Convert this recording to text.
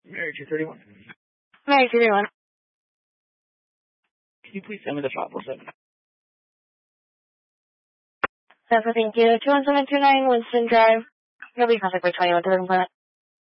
Mary 231. Mary 231. Can you please send me the 547? Thank you. 21729 Winston Drive. You'll be contact by 21 to the complaint.